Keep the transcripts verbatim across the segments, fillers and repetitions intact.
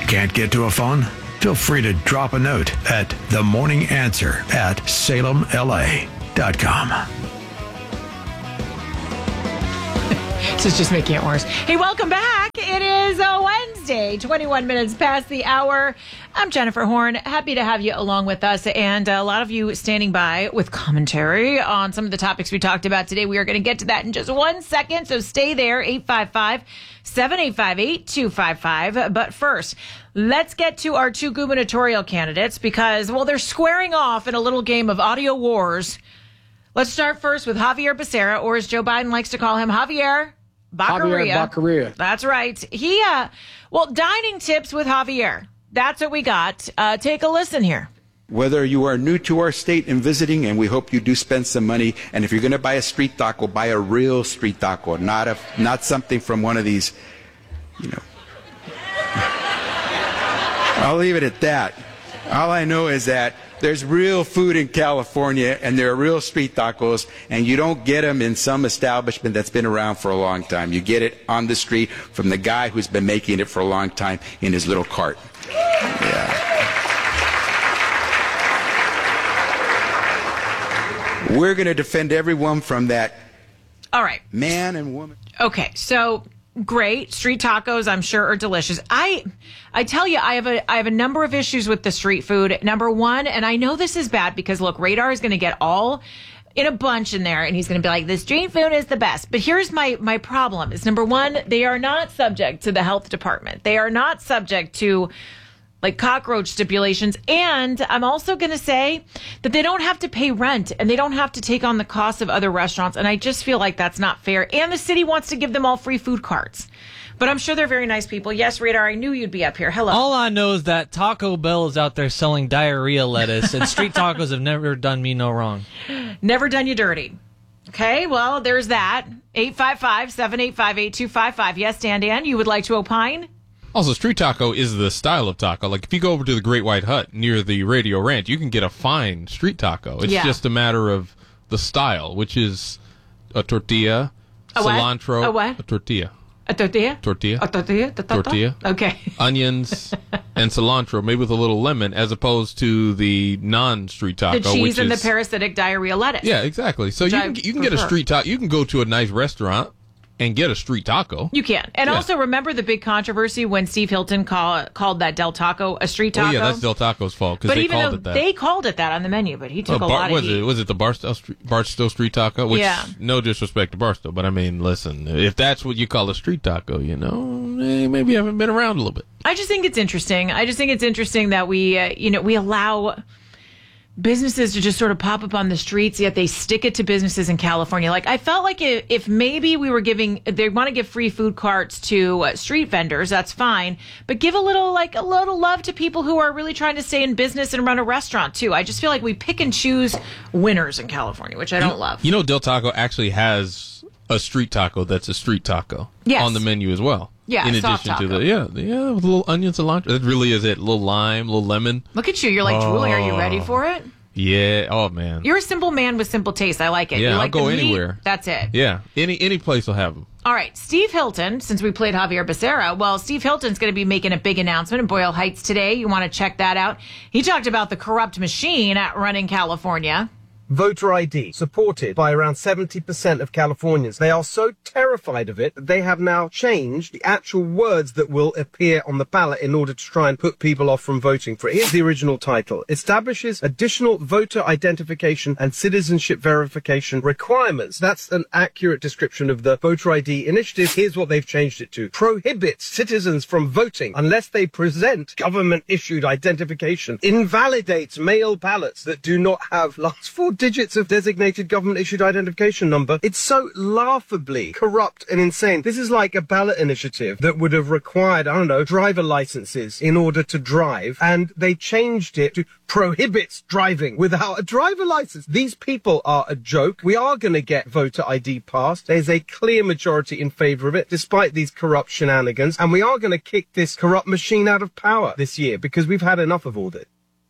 Can't get to a phone? Feel free to drop a note at the morning answer at salem l a dot com. This is just making it worse. Hey, welcome back. It is a Wednesday, twenty-one minutes past the hour. I'm Jennifer Horn. Happy to have you along with us, and a lot of you standing by with commentary on some of the topics we talked about today. We are going to get to that in just one second, so stay there. eight five five, seven eight five, eight two five five. But first, let's get to our two gubernatorial candidates because, well, they're squaring off in a little game of audio wars. Let's start first with Javier Becerra, or as Joe Biden likes to call him, Javier Baccaria. Javier Baccaria. That's right. He, uh, well, dining tips with Javier. That's what we got. Uh, take a listen here. Whether you are new to our state and visiting, and we hope you do spend some money, and if you're going to buy a street taco, buy a real street taco, not a, not something from one of these, you know. I'll leave it at that. All I know is that there's real food in California, and there are real street tacos, and you don't get them in some establishment that's been around for a long time. You get it on the street from the guy who's been making it for a long time in his little cart. Yeah. We're going to defend everyone from that. All right. Man and woman. Okay, so great. Street tacos, I'm sure, are delicious. I I tell you, I have a I have a number of issues with the street food. Number one, and I know this is bad because, look, Radar is going to get all in a bunch in there, and he's going to be like, the street food is the best. But here's my, my problem is, number one, they are not subject to the health department. They are not subject to, like, cockroach stipulations. And I'm also going to say that they don't have to pay rent, and they don't have to take on the cost of other restaurants. And I just feel like that's not fair. And the city wants to give them all free food cards. But I'm sure they're very nice people. Yes, Radar, I knew you'd be up here. Hello. All I know is that Taco Bell is out there selling diarrhea lettuce, and street tacos have never done me no wrong. Never done you dirty. Okay, well, there's that. eight five five, seven eight five, eight two five five. Yes, Dan Dan, you would like to opine? Also, street taco is the style of taco. Like, if you go over to the Great White Hut near the Radio Ranch, you can get a fine street taco. It's Yeah. just a matter of the style, which is a tortilla, A what? cilantro. A what? A tortilla. A tortilla? Tortilla. A tortilla? Ta- ta- ta? Tortilla. Okay. Onions and cilantro, maybe with a little lemon, as opposed to the non-street taco, The cheese which and is, the parasitic diarrhea lettuce. Yeah, exactly. So Which you I can, you can get a prefer. street taco. You can go to a nice restaurant and get a street taco. You can. And Yeah. also remember the big controversy when Steve Hilton call, called that Del Taco a street taco? Oh yeah, that's Del Taco's fault because But they even called though it that. they called it that on the menu, but he took Oh, a Bar- lot of was heat. it was it the Barstow Street, Barstow Street Taco? Which, Yeah. no disrespect to Barstow, but I mean, listen, if that's what you call a street taco, you know, eh, maybe you haven't been around a little bit. I just think it's interesting. I just think it's interesting that we, uh, you know, we allow businesses to just sort of pop up on the streets, yet they stick it to businesses in California. Like, I felt like if, if maybe we were giving, they want to give free food carts to uh, street vendors, that's fine. But give a little, like, a little love to people who are really trying to stay in business and run a restaurant, too. I just feel like we pick and choose winners in California, which I don't love. You know, Del Taco actually has a street taco that's a street taco Yes. on the menu as well. Yeah, in a soft addition to taco. the yeah, the, yeah, with a little onion cilantro. That really is it. A little lime, a little lemon. Look at you. You're like drooling. Are you Oh. ready for it? Yeah. Oh man. You're a simple man with simple taste. I like it. Yeah, you I'll like go the meat, anywhere. That's it. Yeah. Any any place will have them. All right, Steve Hilton, since we played Javier Becerra, well, Steve Hilton's going to be making a big announcement in Boyle Heights today. You want to check that out. He talked about the corrupt machine at running California. Voter I D, supported by around seventy percent of Californians. They are so terrified of it that they have now changed the actual words that will appear on the ballot in order to try and put people off from voting for it. Here's the original title. Establishes additional voter identification and citizenship verification requirements. That's an accurate description of the Voter I D initiative. Here's what they've changed it to. Prohibits citizens from voting unless they present government-issued identification. Invalidates mail ballots that do not have last four digits of designated government-issued identification number. It's so laughably corrupt and insane. This is like a ballot initiative that would have required, I don't know, driver licenses in order to drive, and they changed it to prohibits driving without a driver license. These people are a joke. We are going to get voter I D passed. There's a clear majority in favour of it, despite these corrupt shenanigans, and we are going to kick this corrupt machine out of power this year because we've had enough of all this.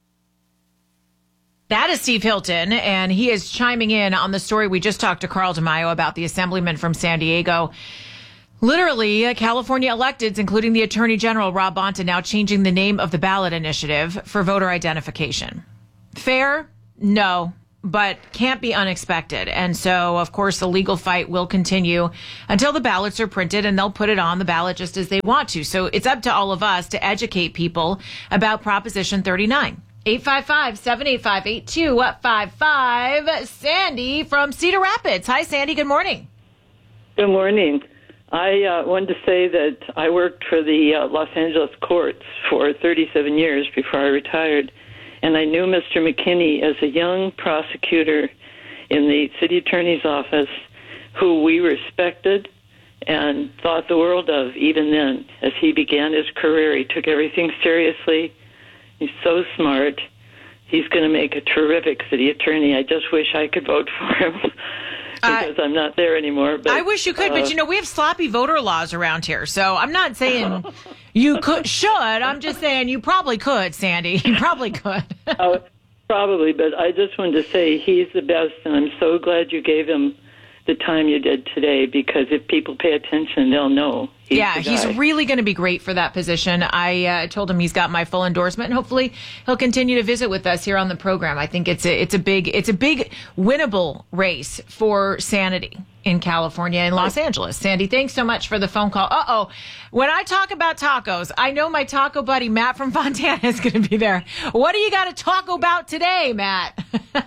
That is Steve Hilton, and he is chiming in on the story we just talked to Carl DeMaio about, the assemblyman from San Diego. Literally, uh, California electeds, including the Attorney General Rob Bonta, now changing the name of the ballot initiative for voter identification. Fair? No, but can't be unexpected. And so, of course, the legal fight will continue until the ballots are printed, and they'll put it on the ballot just as they want to. So it's up to all of us to educate people about Proposition thirty-nine. eight five five, seven eight five, eight two five five. Sandy from Cedar Rapids. Hi, Sandy. Good morning. Good morning. I uh, wanted to say that I worked for the uh, Los Angeles courts for thirty-seven years before I retired, and I knew Mister McKinney as a young prosecutor in the city attorney's office who we respected and thought the world of even then. As he began his career, he took everything seriously. He's so smart. He's going to make a terrific city attorney. I just wish I could vote for him. Because uh, I'm not there anymore. But I wish you could, uh, but you know, we have sloppy voter laws around here. So I'm not saying Oh. you could, should. I'm just saying you probably could, Sandy. You probably could. uh, probably, but I just wanted to say he's the best, and I'm so glad you gave him the time you did today, because if people pay attention, they'll know. He's yeah, the he's guy. really going to be great for that position. I uh, told him he's got my full endorsement, and hopefully he'll continue to visit with us here on the program. I think it's a it's a big it's a big winnable race for sanity in California and Los Angeles. Sandy, thanks so much for the phone call. Uh oh, when I talk about tacos, I know my taco buddy Matt from Fontana is going to be there. What do you got to talk about today, Matt?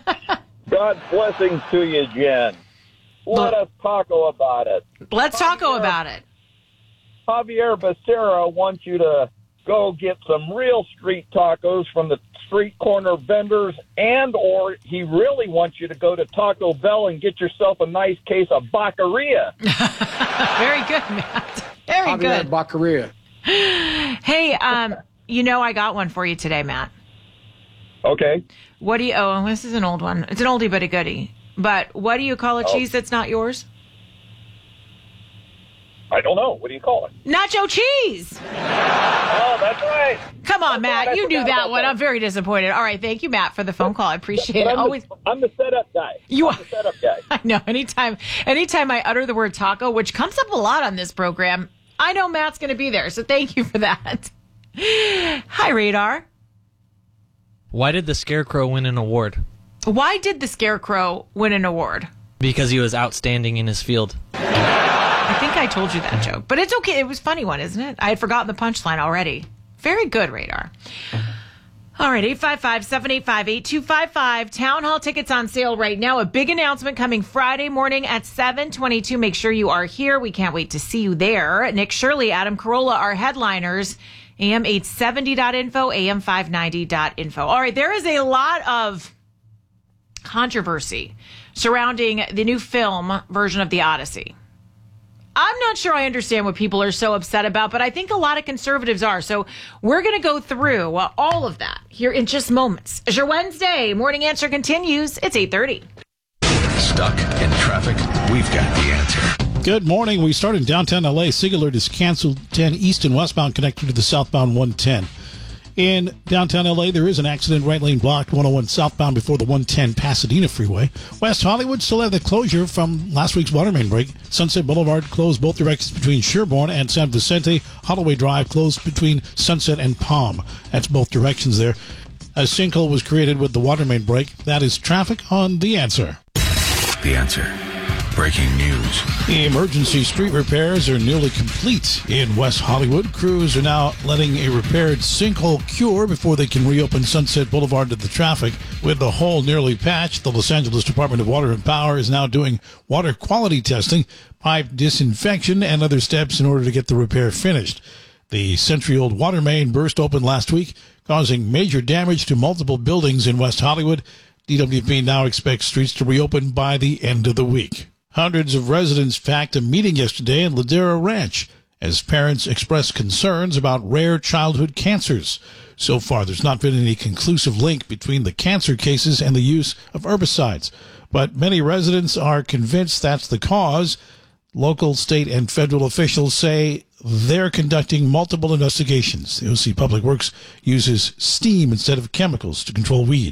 God's blessings to you, Jen. Let us taco about it. Let's taco Javier, about it. Javier Becerra wants you to go get some real street tacos from the street corner vendors, and or he really wants you to go to Taco Bell and get yourself a nice case of Baccaria. Very good, Matt. Very Javier good. Baccaria. Hey, um, you know I got one for you today, Matt. Okay. What do you? Oh, this is an old one. It's an oldie but a goodie. But what do you call a cheese that's not yours? I don't know. What do you call it? Nacho cheese. Oh, that's right. Come on, That's Matt. right. I You knew forgot that about one. that. I'm very disappointed. All right. Thank you, Matt, for the phone call. I appreciate But it. I'm, Always. the, I'm the setup guy. You I'm are. the setup guy. I know. Anytime, anytime I utter the word taco, which comes up a lot on this program, I know Matt's going to be there. So thank you for that. Hi, Radar. Why did the Scarecrow win an award? Why did the Scarecrow win an award? Because he was outstanding in his field. I think I told you that joke, but it's okay. It was a funny one, isn't it? I had forgotten the punchline already. Very good, Radar. All right, eight five five, seven eight five, eight two five five. Town Hall tickets on sale right now. A big announcement coming Friday morning at seven twenty-two. Make sure you are here. We can't wait to see you there. Nick Shirley, Adam Carolla are headliners. A M eight seventy dot info, A M five ninety dot info. All right, there is a lot of controversy surrounding the new film version of The Odyssey. I'm not sure I understand what people are so upset about, but I think a lot of conservatives are. So we're going to go through uh, all of that here in just moments. As your Wednesday Morning Answer continues, it's eight thirty. Stuck in traffic? We've got the answer. Good morning. We start in downtown L A. Sig Alert is canceled ten east and westbound connected to the southbound one ten. In downtown L A, there is an accident, right lane blocked, one oh one southbound before the one ten Pasadena freeway. West Hollywood still have the closure from last week's water main break. Sunset Boulevard closed both directions between Sherbourne and San Vicente. Holloway Drive closed between Sunset and Palm. That's both directions there. A sinkhole was created with the water main break. That is traffic on The Answer. The Answer. Breaking news. Emergency street repairs are nearly complete in West Hollywood. Crews are now letting a repaired sinkhole cure before they can reopen Sunset Boulevard to the traffic. With the hole nearly patched, the Los Angeles Department of Water and Power is now doing water quality testing, pipe disinfection, and other steps in order to get the repair finished. The century-old water main burst open last week, causing major damage to multiple buildings in West Hollywood. D W P now expects streets to reopen by the end of the week. Hundreds of residents packed a meeting yesterday in Ladera Ranch as parents expressed concerns about rare childhood cancers. So far, there's not been any conclusive link between the cancer cases and the use of herbicides. But many residents are convinced that's the cause. Local, state, and federal officials say they're conducting multiple investigations. The O C Public Works uses steam instead of chemicals to control weeds.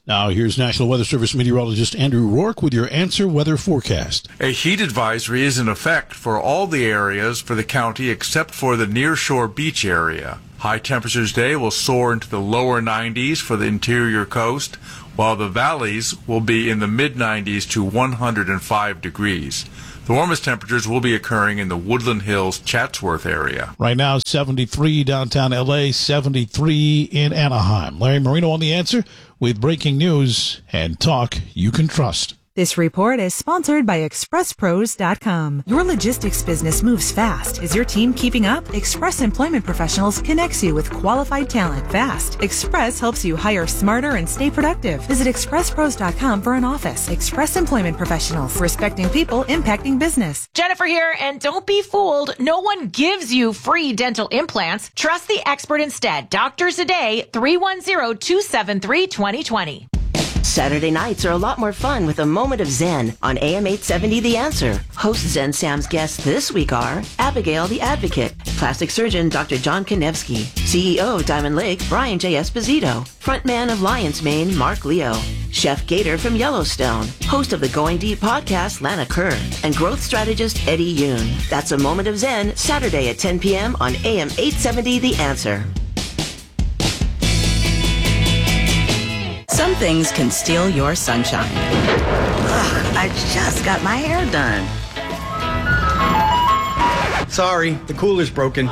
Now, here's National Weather Service meteorologist Andrew Rourke with your Answer Weather Forecast. A heat advisory is in effect for all the areas for the county except for the nearshore beach area. High temperatures today will soar into the lower nineties for the interior coast, while the valleys will be in the mid nineties to one hundred five degrees. The warmest temperatures will be occurring in the Woodland Hills, Chatsworth area. Right now, seventy-three downtown L A, seventy-three in Anaheim. Larry Marino on The Answer with breaking news and talk you can trust. This report is sponsored by Express Pros dot com. Your logistics business moves fast. Is your team keeping up? Express Employment Professionals connects you with qualified talent fast. Express helps you hire smarter and stay productive. Visit Express Pros dot com for an office. Express Employment Professionals, respecting people, impacting business. Jennifer here, and don't be fooled. No one gives you free dental implants. Trust the expert instead. Doctors Today, three one zero, two seven three, two zero two zero. Saturday nights are a lot more fun with a moment of Zen on A M eight seventy The Answer. Host Zen Sam's guests this week are Abigail the Advocate, plastic surgeon Doctor John Konevsky, C E O of Diamond Lake Brian J. Esposito, frontman of Lion's Mane Mark Leo, Chef Gator from Yellowstone, host of the Going Deep podcast Lana Kerr, and growth strategist Eddie Yoon. That's a moment of Zen, Saturday at ten p.m. on A M eight seventy The Answer. Some things can steal your sunshine. Ugh, I just got my hair done. Sorry, the cooler's broken.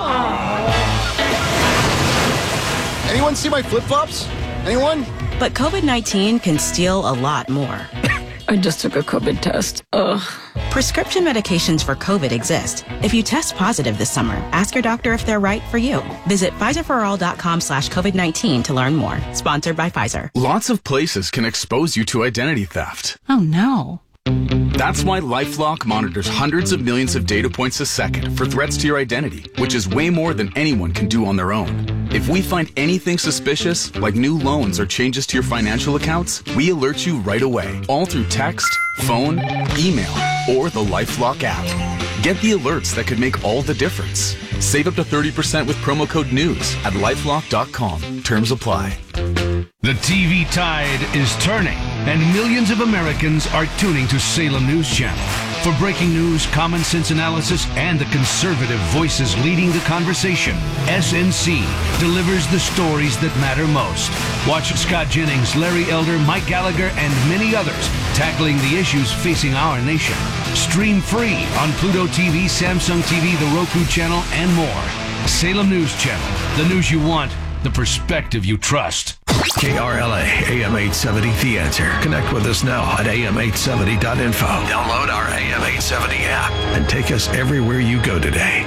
Anyone see my flip-flops? Anyone? But COVID nineteen can steal a lot more. I just took a COVID test. Ugh. Prescription medications for COVID exist. If you test positive this summer, ask your doctor if they're right for you. Visit Pfizerforall.com slash COVID-19 to learn more. Sponsored by Pfizer. Lots of places can expose you to identity theft. Oh, no. That's why LifeLock monitors hundreds of millions of data points a second for threats to your identity, which is way more than anyone can do on their own. If we find anything suspicious, like new loans or changes to your financial accounts, we alert you right away, all through text, phone, email, or the LifeLock app. Get the alerts that could make all the difference. Save up to thirty percent with promo code NEWS at lifelock dot com. Terms apply. The T V tide is turning, and millions of Americans are tuning to Salem News Channel. For breaking news, common sense analysis, and the conservative voices leading the conversation, S N C delivers the stories that matter most. Watch Scott Jennings, Larry Elder, Mike Gallagher, and many others tackling the issues facing our nation. Stream free on Pluto T V, Samsung T V, the Roku channel, and more. Salem News Channel, the news you want, the perspective you trust. K R L A, A M eight seventy, The Answer. Connect with us now at A M eight seventy dot info. Download our A M eight seventy app and take us everywhere you go today.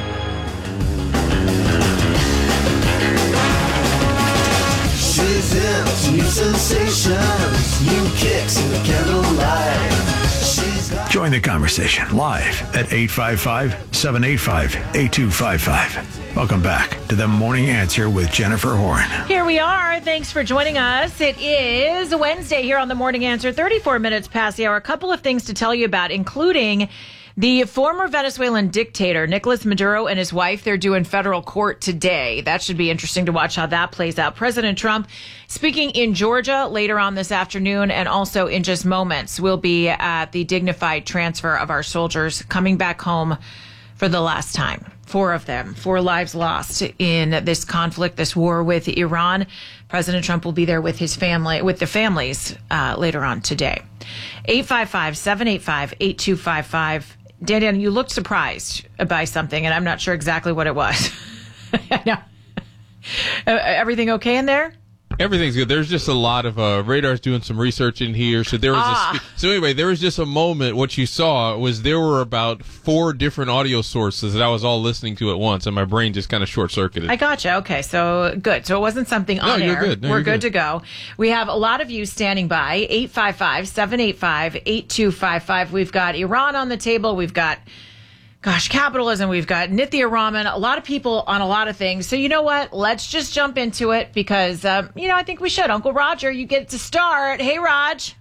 She's into new sensations, new kicks in the candlelight. Join the conversation live at eight five five, seven eight five, eight two five five. Welcome back to The Morning Answer with Jennifer Horn. Here we are. Thanks for joining us. It is Wednesday here on The Morning Answer, thirty-four minutes past the hour. A couple of things to tell you about, including the former Venezuelan dictator, Nicolas Maduro, and his wife. They're due in federal court today. That should be interesting to watch how that plays out. President Trump speaking in Georgia later on this afternoon, and also in just moments will be at the dignified transfer of our soldiers coming back home for the last time. Four of them, four lives lost in this conflict, this war with Iran. President Trump will be there with his family, with the families uh, later on today. eight five five, seven eight five, eight two five five. Dan, Dan, you looked surprised by something, and I'm not sure exactly what it was. No. Everything okay in there? Everything's good. There's just a lot of uh, Radar's doing some research in here. So there was ah. a spe- so anyway, there was just a moment. What you saw was there were about four different audio sources that I was all listening to at once, and my brain just kind of short circuited. I gotcha. Okay, so good. So it wasn't something no, on you're air. Good. No, We're you're good, good to go. We have a lot of you standing by. eight five five, seven eight five, eight two five five. We've got Iran on the table. We've got Gosh, capitalism. We've got Nithya Raman, a lot of people on a lot of things. So you know what? Let's just jump into it because, um, you know, I think we should. Uncle Roger, you get to start. Hey, Raj.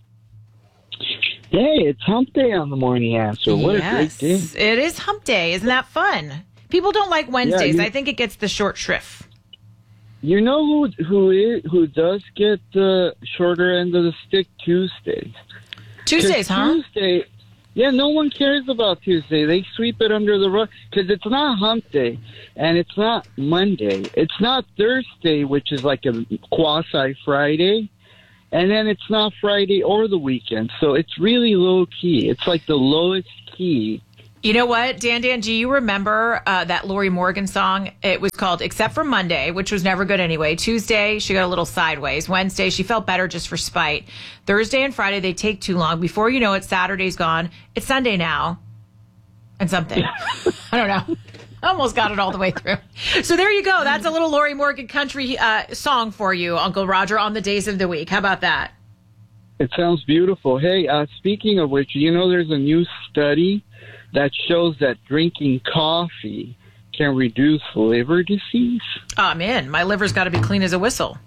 Hey, it's Hump Day on The Morning Answer. What yes, a great day. It is Hump Day. Isn't that fun? People don't like Wednesdays. Yeah, you... I think it gets the short shrift. You know who who is, who does get the shorter end of the stick? Tuesdays. Tuesdays, huh? Tuesday, yeah, no one cares about Tuesday. They sweep it under the rug because it's not hump day, and it's not Monday. It's not Thursday, which is like a quasi Friday, and then it's not Friday or the weekend. So it's really low key. It's like the lowest key. You know what, Dan Dan, do you remember uh, that Lori Morgan song? It was called Except for Monday, which was never good anyway. Tuesday, she got a little sideways. Wednesday, she felt better just for spite. Thursday and Friday, they take too long. Before you know it, Saturday's gone. It's Sunday now. And something. I don't know. Almost got it all the way through. So there you go. That's a little Lori Morgan country uh, song for you, Uncle Roger, on the days of the week. How about that? It sounds beautiful. Hey, uh, speaking of which, you know there's a new study that shows that drinking coffee can reduce liver disease. Oh, I'm in. My liver's got to be clean as a whistle.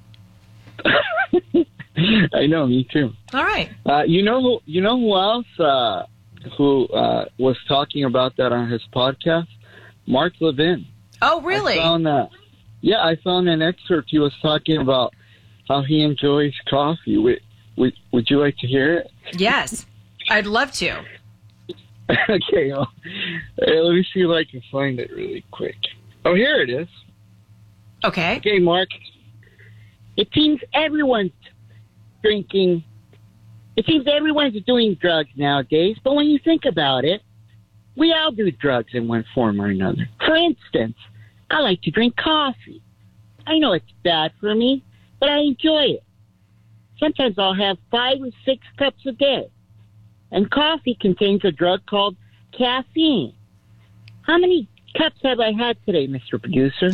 I know, me too. All right. Uh, you know who? You know who else uh, who uh, was talking about that on his podcast? Mark Levin. Oh, really? I found that. Yeah, I found an excerpt. He was talking about how he enjoys coffee. Would Would, would you like to hear it? Yes, I'd love to. Okay, well, let me see if I can find it really quick. Oh, here it is. Okay. Okay, Mark. It seems everyone's drinking. It seems everyone's doing drugs nowadays, but when you think about it, we all do drugs in one form or another. For instance, I like to drink coffee. I know it's bad for me, but I enjoy it. Sometimes I'll have five or six cups a day. And coffee contains a drug called caffeine. How many cups have I had today, Mister Producer?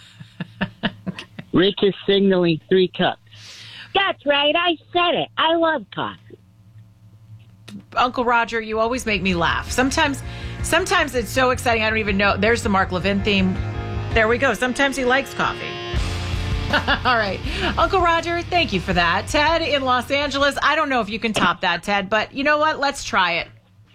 Rich is signaling three cups. That's right, I said it. I love coffee. Uncle Roger, you always make me laugh. Sometimes sometimes it's so exciting I don't even know. There's the Mark Levin theme. There we go. Sometimes he likes coffee. All right. Uncle Roger, thank you for that. Ted in Los Angeles. I don't know if you can top that, Ted, but you know what? Let's try it.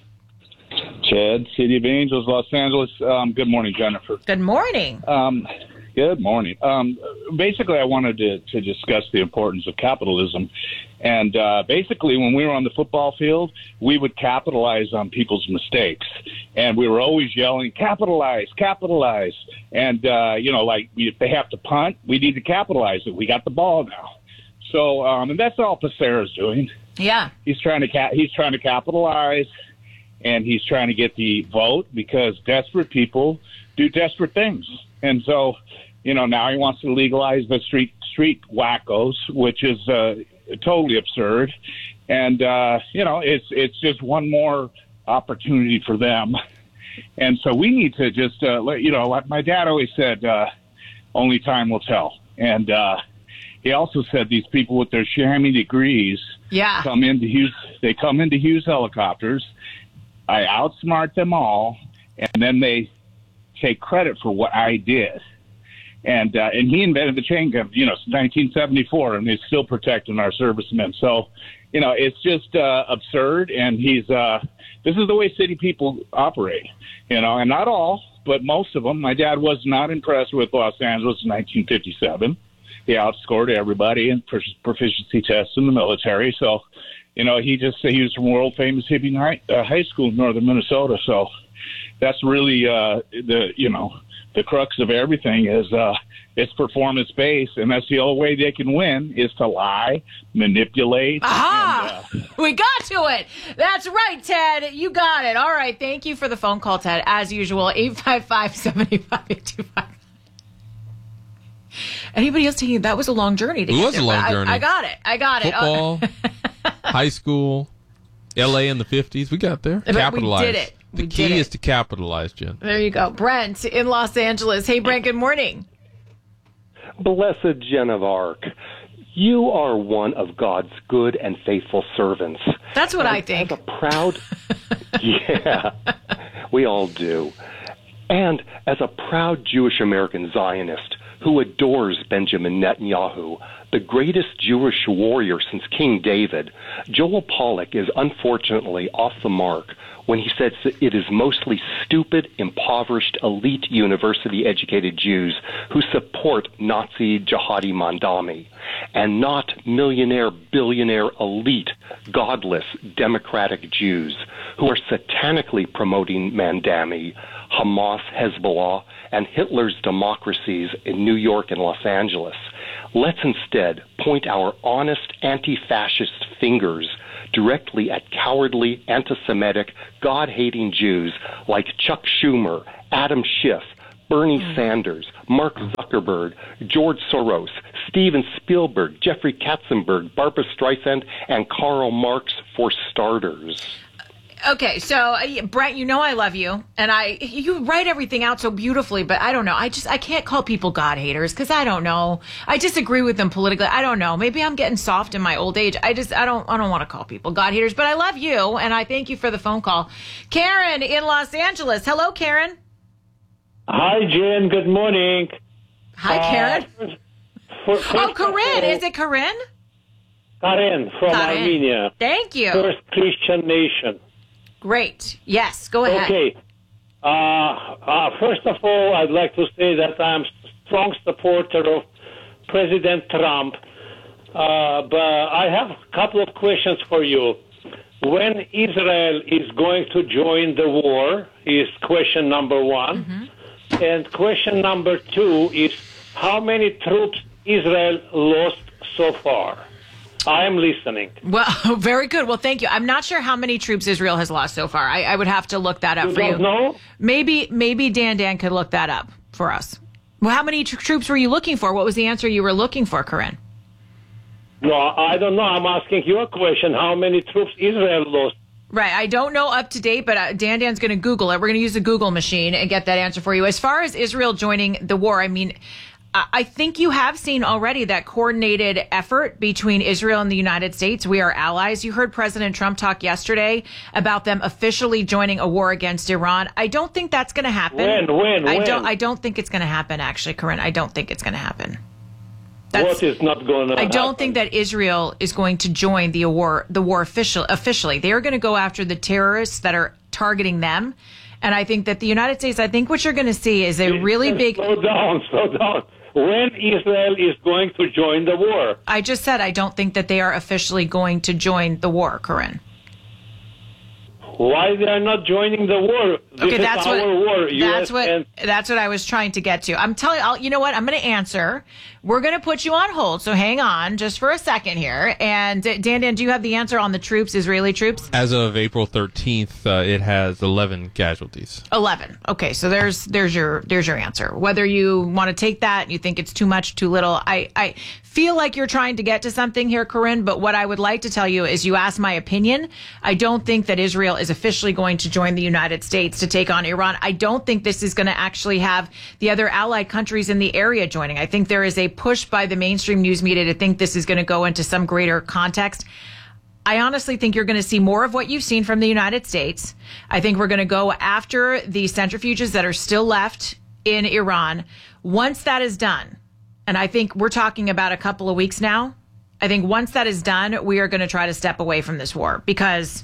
Ted, City of Angels, Los Angeles. Um, good morning, Jennifer. Good morning. Um, good morning. Um, basically, I wanted to, to discuss the importance of capitalism. And uh, basically, when we were on the football field, we would capitalize on people's mistakes. And we were always yelling, capitalize, capitalize. And, uh, you know, like if they have to punt, we need to capitalize it. We got the ball now. So, um, and that's all Pacera's doing. Yeah. He's trying to ca- he's trying to capitalize, and he's trying to get the vote because desperate people do desperate things. And so, you know, now he wants to legalize the street street wackos, which is uh, totally absurd. And, uh, you know, it's it's just one more opportunity for them. And so we need to just, uh, let, you know, like my dad always said, uh, only time will tell. And uh, he also said these people with their shammy degrees yeah. come into Hughes, they come into Hughes helicopters. I outsmart them all, and then they take credit for what I did. And uh, and he invented the chain gun, you know, nineteen seventy-four, and he's still protecting our servicemen. So, you know, it's just uh, absurd, and he's uh, this is the way city people operate, you know, and not all, but most of them. My dad was not impressed with Los Angeles in nineteen fifty-seven. He outscored everybody in proficiency tests in the military. So, you know, he just he was from world famous Hibbing High, uh, High School in northern Minnesota. So that's really uh, the, you know, the crux of everything is uh, it's performance based, and that's the only way they can win is to lie, manipulate. Aha! And, uh, we got to it. That's right, Ted. You got it. All right. Thank you for the phone call, Ted. As usual, eight five five, seven five eight two five. Anybody else taking that was a long journey to it get was there, a long I, journey. I got it. I got it. Football, high school, L A in the fifties. We got there. But Capitalize. we did it. The we key did is it. to capitalize, Jen. There you go. Brent in Los Angeles. Hey, Brent, good morning. Blessed Jen of Arc, you are one of God's good and faithful servants. That's what and I think. As a proud, yeah, we all do. And as a proud Jewish American Zionist, who adores Benjamin Netanyahu, the greatest Jewish warrior since King David, Joel Pollack is unfortunately off the mark when he says that it is mostly stupid, impoverished, elite university-educated Jews who support Nazi jihadi Mandami, and not millionaire, billionaire, elite, godless, democratic Jews who are satanically promoting Mandami, Hamas, Hezbollah, and Hitler's democracies in New York and Los Angeles. Let's instead point our honest anti-fascist fingers directly at cowardly, anti-Semitic, God-hating Jews like Chuck Schumer, Adam Schiff, Bernie Sanders, Mark Zuckerberg, George Soros, Steven Spielberg, Jeffrey Katzenberg, Barbara Streisand, and Karl Marx, for starters. Okay, so uh, Brent, you know I love you, and I you write everything out so beautifully, but I don't know. I just I can't call people God haters because I don't know. I disagree with them politically. I don't know. Maybe I'm getting soft in my old age. I just I don't I don't want to call people God haters, but I love you, and I thank you for the phone call. Karen in Los Angeles. Hello, Karen. Hi, Jen. Good morning. Hi, Karen. Uh, for, for, oh, Corinne. Is it Corinne? Karen from Karen. Armenia. Thank you. First Christian nation. Great. Yes, go ahead. Okay. Uh, uh, first of all, I'd like to say that I'm a strong supporter of President Trump. Uh, but I have a couple of questions for you. When Israel is going to join the war is question number one. Mm-hmm. And question number two is how many troops Israel lost so far? I am listening. Well, very good. Well, thank you. I'm not sure how many troops Israel has lost so far. I, I would have to look that up you for don't you. Know? Maybe, maybe Dan Dan could look that up for us. Well, how many tr- troops were you looking for? What was the answer you were looking for, Corinne? No, I don't know. I'm asking you a question. How many troops Israel lost? Right. I don't know up to date, but uh, Dan Dan's going to Google it. We're going to use the Google machine and get that answer for you. As far as Israel joining the war, I mean, I think you have seen already that coordinated effort between Israel and the United States. We are allies. You heard President Trump talk yesterday about them officially joining a war against Iran. I don't think that's going to happen. When? When? I when? don't. I don't think it's going to happen. Actually, Corinne, I don't think it's going to happen. That's, what is not going to I happen? don't think that Israel is going to join the war. The war official officially. They are going to go after the terrorists that are targeting them. And I think that the United States. I think what you're going to see is a really big. Slow down. Slow down. When Israel is going to join the war? I just said I don't think that they are officially going to join the war, Corinne. Why they are not joining the war? This Okay, is that's our what war. that's U S what and- that's what I was trying to get to. I'm telling you, I'll, you know what? I'm going to answer. We're going to put you on hold, so hang on just for a second here. And uh, Dan, Dan, do you have the answer on the troops, Israeli troops? As of April thirteenth, uh, it has eleven casualties. eleven. Okay, so there's there's your there's your answer. Whether you want to take that, you think it's too much, too little. I I feel like you're trying to get to something here, Corinne. But what I would like to tell you is, you asked my opinion. I don't think that Israel is officially going to join the United States to take on Iran. I don't think this is going to actually have the other allied countries in the area joining. I think there is a push by the mainstream news media to think this is going to go into some greater context. I honestly think you're going to see more of what you've seen from the United States. I think we're going to go after the centrifuges that are still left in Iran. Once that is done, and I think we're talking about a couple of weeks now, I think once that is done, we are going to try to step away from this war, because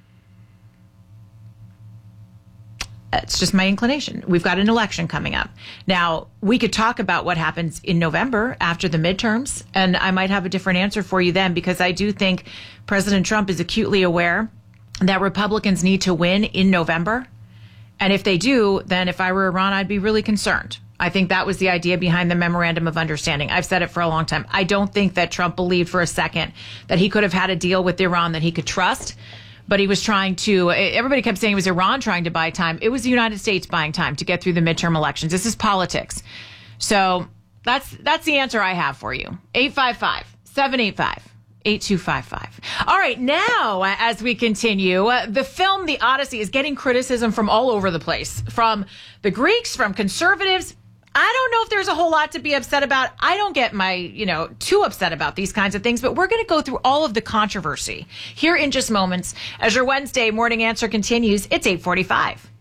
it's just my inclination. We've got an election coming up. Now, we could talk about what happens in November after the midterms, and I might have a different answer for you then, because I do think President Trump is acutely aware that Republicans need to win in November. And if they do, then if I were Iran, I'd be really concerned. I think that was the idea behind the Memorandum of Understanding. I've said it for a long time. I don't think that Trump believed for a second that he could have had a deal with Iran that he could trust. But he was trying to, everybody kept saying it was Iran trying to buy time. It was the United States buying time to get through the midterm elections. This is politics. So that's that's the answer I have for you. eight five five, seven eight five, eight two five five. All right, now, as we continue, uh, the film The Odyssey is getting criticism from all over the place. From the Greeks, from conservatives. I don't know if there's a whole lot to be upset about. I don't get my, you know, too upset about these kinds of things, but we're going to go through all of the controversy here in just moments as your Wednesday morning answer continues. It's eight forty-five.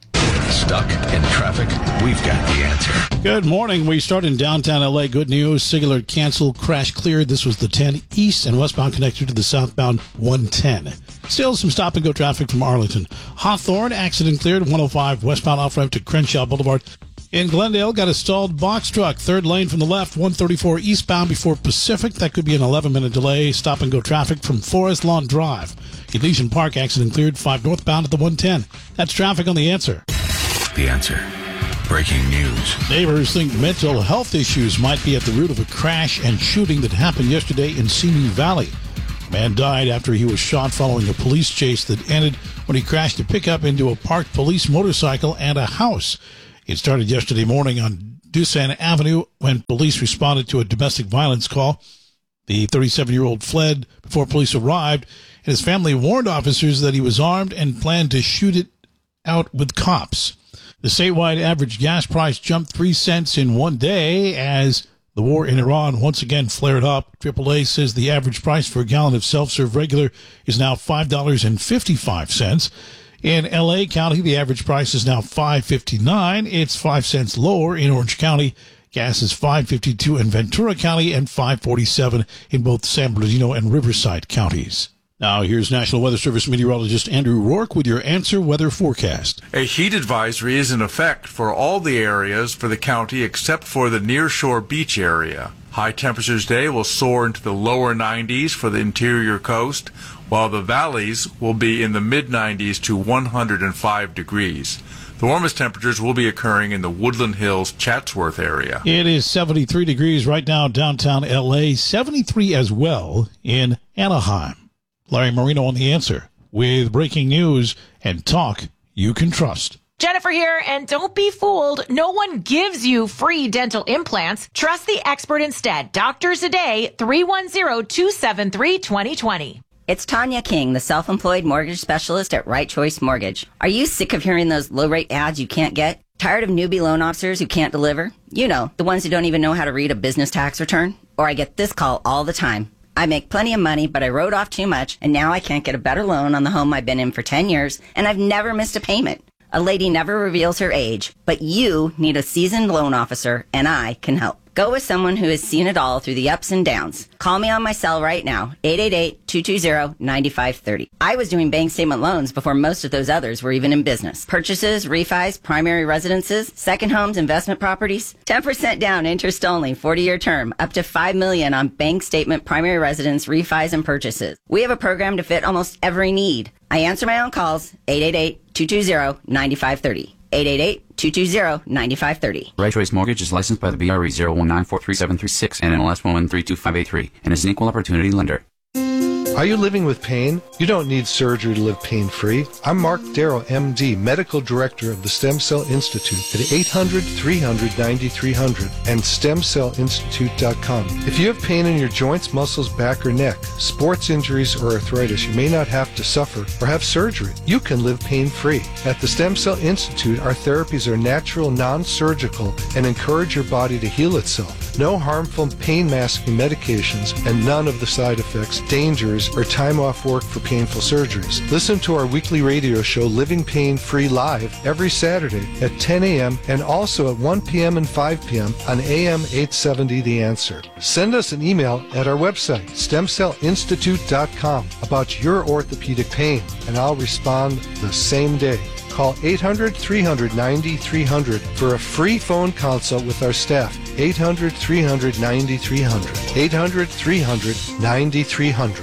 Stuck in traffic? We've got the answer. Good morning. We start in downtown L A. Good news. Singular canceled, crash cleared. This was the ten east and westbound connector to the southbound one ten. Still some stop and go traffic from Arlington. Hawthorne, accident cleared. one oh five westbound off ramp to Crenshaw Boulevard. In Glendale, got a stalled box truck. Third lane from the left, one thirty-four eastbound before Pacific. That could be an eleven minute delay. Stop and go traffic from Forest Lawn Drive. Elysian Park, accident cleared. five northbound at the one ten. That's traffic on The Answer. The Answer. Breaking news. Neighbors think mental health issues might be at the root of a crash and shooting that happened yesterday in Simi Valley. A man died after he was shot following a police chase that ended when he crashed a pickup into a parked police motorcycle and a house. It started yesterday morning on Dusan Avenue when police responded to a domestic violence call. The thirty-seven-year-old fled before police arrived, and his family warned officers that he was armed and planned to shoot it out with cops. The statewide average gas price jumped three cents in one day as the war in Iran once again flared up. triple A says the average price for a gallon of self-serve regular is now five dollars and fifty-five cents. In L A County, the average price is now five dollars and fifty-nine cents. It's five cents lower in Orange County. Gas is five dollars and fifty-two cents in Ventura County and five dollars and forty-seven cents in both San Bernardino and Riverside counties. Now, here's National Weather Service meteorologist Andrew Rourke with your Answer Weather forecast. A heat advisory is in effect for all the areas for the county except for the nearshore beach area. High temperatures today will soar into the lower nineties for the interior coast, while the valleys will be in the mid nineties to one hundred five degrees. The warmest temperatures will be occurring in the Woodland Hills, Chatsworth area. It is seventy-three degrees right now downtown L A, seventy-three as well in Anaheim. Larry Marino on The Answer with breaking news and talk you can trust. Jennifer here, and don't be fooled. No one gives you free dental implants. Trust the expert instead. Doctors Today, three one zero, two seven three, two zero two zero. It's Tanya King, the self-employed mortgage specialist at Right Choice Mortgage. Are you sick of hearing those low-rate ads you can't get? Tired of newbie loan officers who can't deliver? You know, the ones who don't even know how to read a business tax return? Or I get this call all the time. I make plenty of money, but I wrote off too much, and now I can't get a better loan on the home I've been in for ten years, and I've never missed a payment. A lady never reveals her age, but you need a seasoned loan officer, and I can help. Go with someone who has seen it all through the ups and downs. Call me on my cell right now, eight eight eight, two two zero, nine five three zero. I was doing bank statement loans before most of those others were even in business. Purchases, refis, primary residences, second homes, investment properties. ten percent down, interest only, forty-year term, up to five million dollars on bank statement, primary residence, refis, and purchases. We have a program to fit almost every need. I answer my own calls, eight eight eight, two two zero, nine five three zero. eight eight eight, two two zero, nine five three zero. Right Choice Mortgage is licensed by the B R E zero one nine four three seven three six and N M L S one one three two five eight three and is an equal opportunity lender. Are you living with pain? You don't need surgery to live pain-free. I'm Mark Darrow, M D, Medical Director of the Stem Cell Institute at eight hundred, three hundred, ninety-three hundred and stem cell institute dot com. If you have pain in your joints, muscles, back, or neck, sports injuries, or arthritis, you may not have to suffer or have surgery. You can live pain-free. At the Stem Cell Institute, our therapies are natural, non-surgical, and encourage your body to heal itself. No harmful pain-masking medications and none of the side effects, dangers, or time off work for painful surgeries. Listen to our weekly radio show, Living Pain Free Live, every Saturday at ten a.m. and also at one p.m. and five p.m. on A M eight seventy The Answer. Send us an email at our website, stem cell institute dot com, about your orthopedic pain, and I'll respond the same day. Call eight hundred, three hundred, ninety-three hundred for a free phone consult with our staff. eight hundred, three hundred, ninety-three hundred. eight hundred, three hundred, ninety-three hundred.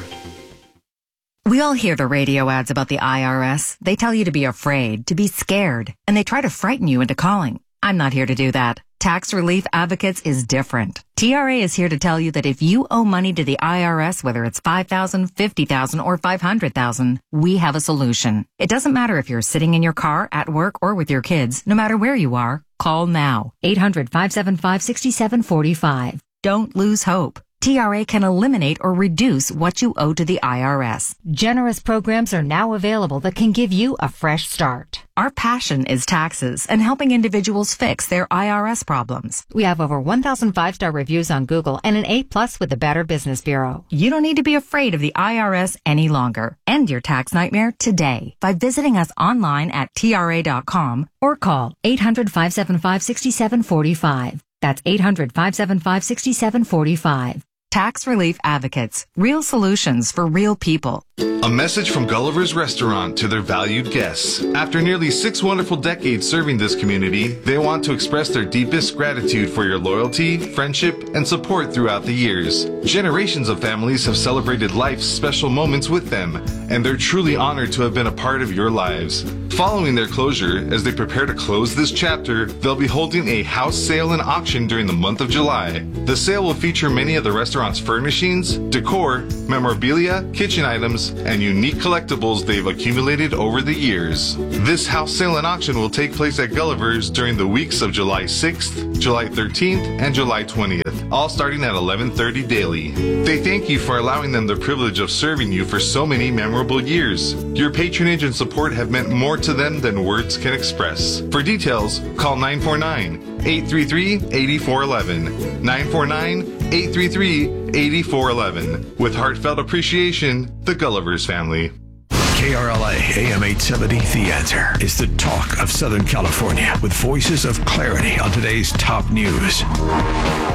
We all hear the radio ads about the I R S. They tell you to be afraid, to be scared, and they try to frighten you into calling. I'm not here to do that. Tax Relief Advocates is different. T R A is here to tell you that if you owe money to the I R S, whether it's five thousand dollars, fifty thousand dollars, or five hundred thousand dollars, we have a solution. It doesn't matter if you're sitting in your car, at work, or with your kids. No matter where you are, call now. eight hundred, five seven five, six seven four five. Don't lose hope. T R A can eliminate or reduce what you owe to the I R S. Generous programs are now available that can give you a fresh start. Our passion is taxes and helping individuals fix their I R S problems. We have over one thousand five-star reviews on Google and an A plus with the Better Business Bureau. You don't need to be afraid of the I R S any longer. End your tax nightmare today by visiting us online at T R A dot com or call eight hundred, five seven five, six seven four five. That's eight hundred, five seven five, six seven four five. Tax Relief Advocates. Real solutions for real people. A message from Gulliver's Restaurant to their valued guests. After nearly six wonderful decades serving this community, they want to express their deepest gratitude for your loyalty, friendship, and support throughout the years. Generations of families have celebrated life's special moments with them, and they're truly honored to have been a part of your lives. Following their closure, as they prepare to close this chapter, they'll be holding a house sale and auction during the month of July. The sale will feature many of the restaurant's furnishings, decor, memorabilia, kitchen items, and unique collectibles they've accumulated over the years. This house sale and auction will take place at Gulliver's during the weeks of July sixth, July thirteenth, and July twentieth, all starting at eleven thirty daily. They thank you for allowing them the privilege of serving you for so many memorable years. Your patronage and support have meant more to them than words can express. For details, call nine four nine, eight three three, eight four one one, nine four nine, eight three three, eight four one one. With heartfelt appreciation, the Gulliver's family. K R L A A M eight seventy The Answer is the talk of Southern California with voices of clarity on today's top news.